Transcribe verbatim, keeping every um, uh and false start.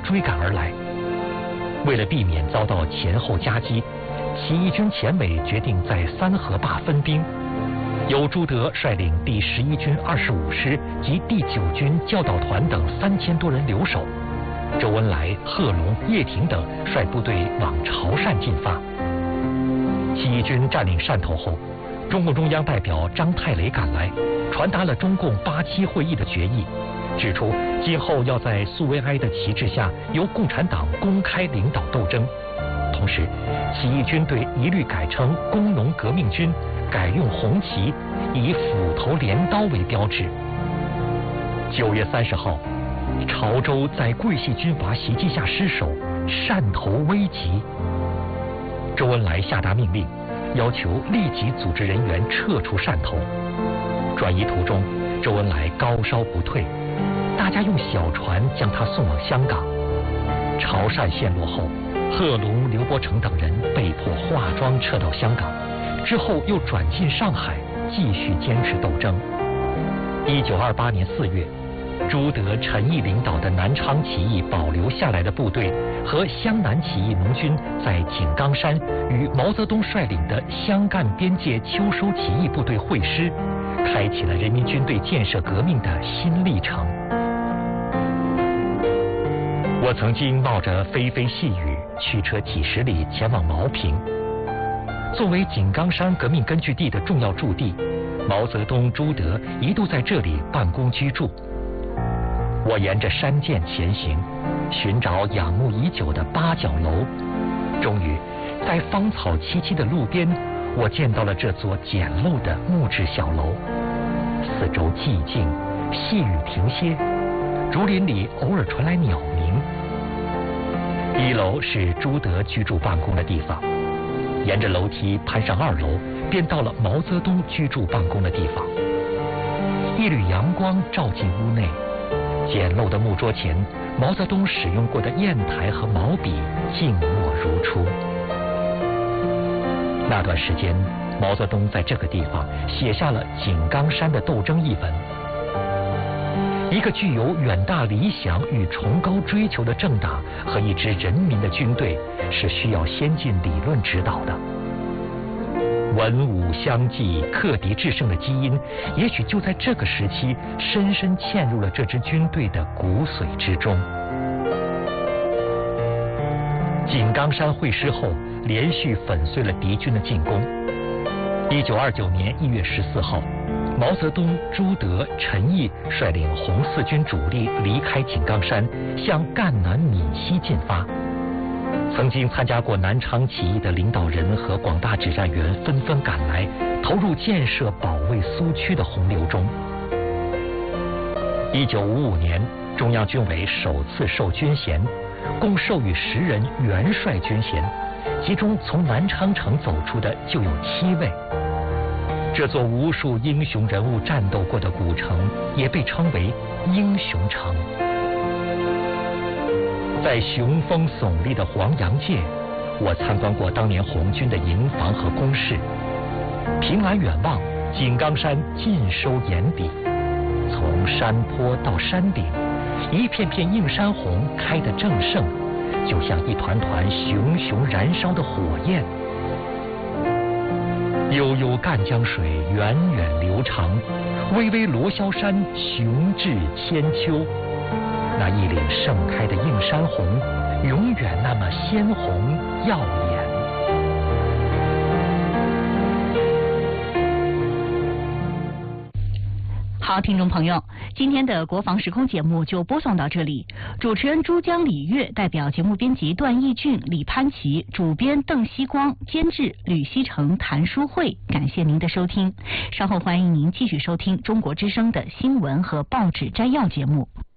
追赶而来。为了避免遭到前后夹击，起义军前委决定在三河坝分兵，由朱德率领第十一军二十五师及第九军教导团等三千多人留守，周恩来、贺龙、叶挺等率部队往潮汕进发。起义军占领汕头后，中共中央代表张太雷赶来，传达了中共八七会议的决议，指出今后要在苏维埃的旗帜下由共产党公开领导斗争。同时，起义军队一律改称工农革命军，改用红旗，以斧头镰刀为标志。九月三十号，潮州在桂系军阀袭击下失守，汕头危急。周恩来下达命令，要求立即组织人员撤出汕头。转移途中，周恩来高烧不退，大家用小船将他送往香港。潮汕陷落后，贺龙、刘伯承等人被迫化妆撤到香港，之后又转进上海，继续坚持斗争。一九二八年四月，朱德、陈毅领导的南昌起义保留下来的部队和湘南起义农军在井冈山与毛泽东率领的湘赣边界秋收起义部队会师，开启了人民军队建设革命的新历程。我曾经冒着霏霏细雨，驱车几十里前往茅坪。作为井冈山革命根据地的重要驻地，毛泽东、朱德一度在这里办公居住。我沿着山涧前行，寻找仰慕已久的八角楼。终于，在芳草萋萋的路边，我见到了这座简陋的木质小楼。四周寂静，细雨停歇，竹林里偶尔传来鸟鸣。一楼是朱德居住办公的地方，沿着楼梯攀上二楼，便到了毛泽东居住办公的地方。一缕阳光照进屋内，简陋的木桌前，毛泽东使用过的砚台和毛笔静默如初。那段时间，毛泽东在这个地方写下了《井冈山的斗争》一文。一个具有远大理想与崇高追求的政党和一支人民的军队，是需要先进理论指导的。文武相济、克敌制胜的基因，也许就在这个时期深深嵌入了这支军队的骨髓之中。井冈山会师后，连续粉碎了敌军的进攻。一九二九年一月十四号，毛泽东、朱德、陈毅率领红四军主力离开井冈山，向赣南闽西进发。曾经参加过南昌起义的领导人和广大指战员纷纷赶来，投入建设保卫苏区的洪流中。一九五五年，中央军委首次授军衔，共授予十人元帅军衔，其中从南昌城走出的就有七位。这座无数英雄人物战斗过的古城，也被称为英雄城。在雄风耸立的黄杨界，我参观过当年红军的营房和工事。凭栏远望，井冈山尽收眼底，从山坡到山顶，一片片映山红开得正盛，就像一团团熊熊燃烧的火焰。悠悠赣江水源远流长，巍巍罗霄山雄峙千秋。那一岭盛开的映山红，永远那么鲜红耀眼。 好，听众朋友，今天的国防时空节目就播送到这里。主持人珠江李月，代表节目编辑段义俊、李潘琪，主编邓希光，监制吕希成、谭淑慧。感谢您的收听，稍后欢迎您继续收听中国之声的新闻和报纸摘要节目。